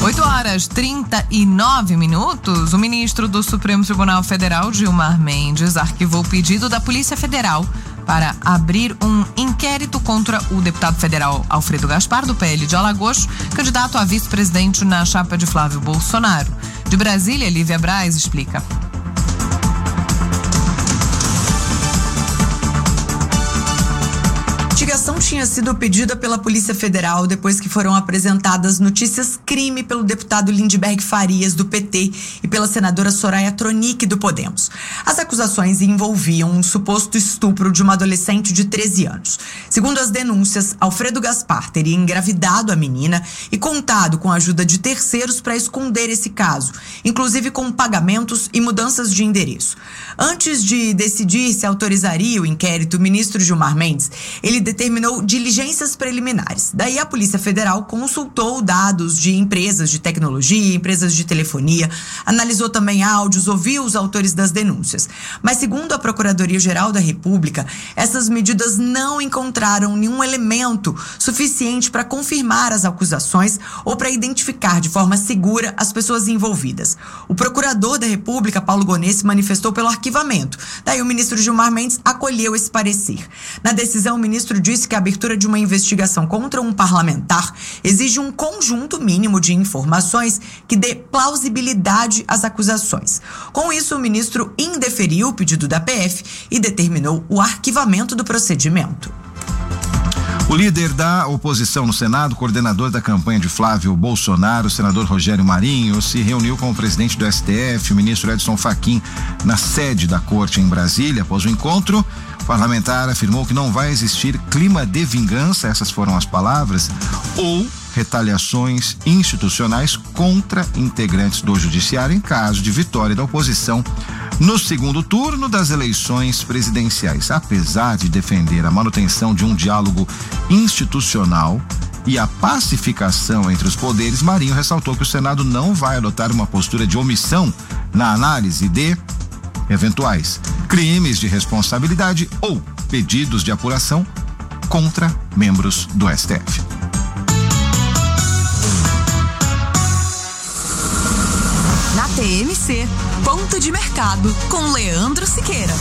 8h39. O ministro do Supremo Tribunal Federal, Gilmar Mendes, arquivou o pedido da Polícia Federal para abrir um inquérito contra o deputado federal Alfredo Gaspar, do PL de Alagoas, candidato a vice-presidente na chapa de Flávio Bolsonaro. De Brasília, Lívia Braz explica. A investigação tinha sido pedida pela Polícia Federal depois que foram apresentadas notícias crime pelo deputado Lindbergh Farias, do PT, e pela senadora Soraya Tronic, do Podemos. As acusações envolviam um suposto estupro de uma adolescente de 13 anos. Segundo as denúncias, Alfredo Gaspar teria engravidado a menina e contado com a ajuda de terceiros para esconder esse caso, inclusive com pagamentos e mudanças de endereço. Antes de decidir se autorizaria o inquérito, o ministro Gilmar Mendes, ele determinou diligências preliminares. Daí a Polícia Federal consultou dados de empresas de tecnologia, empresas de telefonia, analisou também áudios, ouviu os autores das denúncias. Mas segundo a Procuradoria-Geral da República, essas medidas não encontraram nenhum elemento suficiente para confirmar as acusações ou para identificar de forma segura as pessoas envolvidas. O procurador da República, Paulo Gonet, se manifestou pelo arquivamento. Daí o ministro Gilmar Mendes acolheu esse parecer. Na decisão, o ministro disse que a abertura de uma investigação contra um parlamentar exige um conjunto mínimo de informações que dê plausibilidade às acusações. Com isso, o ministro indeferiu o pedido da PF e determinou o arquivamento do procedimento. O líder da oposição no Senado, coordenador da campanha de Flávio Bolsonaro, o senador Rogério Marinho, se reuniu com o presidente do STF, o ministro Edson Fachin, na sede da corte em Brasília. Após o encontro, o parlamentar afirmou que não vai existir clima de vingança, essas foram as palavras, ou retaliações institucionais contra integrantes do judiciário em caso de vitória da oposição no segundo turno das eleições presidenciais. Apesar de defender a manutenção de um diálogo institucional e a pacificação entre os poderes, Marinho ressaltou que o Senado não vai adotar uma postura de omissão na análise de eventuais crimes de responsabilidade ou pedidos de apuração contra membros do STF. Na TMC, ponto de mercado com Leandro Siqueira.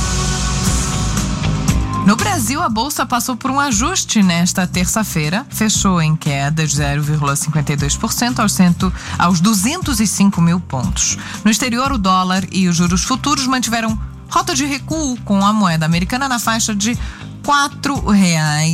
No Brasil, a bolsa passou por um ajuste nesta terça-feira, fechou em queda de 0,52% aos 205 mil pontos. No exterior, o dólar e os juros futuros mantiveram rota de recuo, com a moeda americana na faixa de R$ 4,00.